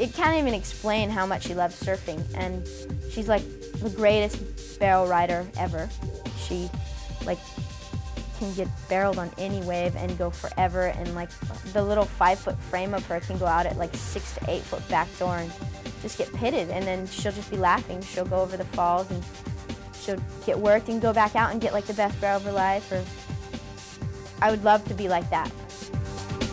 it can't even explain how much she loves surfing, and she's like the greatest barrel rider ever. She like can get barreled on any wave and go forever, and like the little 5-foot frame of her can go out at like 6 to 8 foot backdoor and just get pitted, and then she'll just be laughing. She'll go over the falls and she'll get worked and go back out and get like the best barrel of her life. Or I would love to be like that.